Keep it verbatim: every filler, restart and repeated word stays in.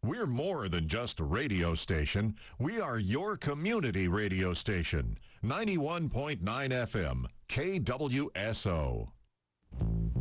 We're more than just a radio station. We are your community radio station. ninety-one point nine F M, K W S O.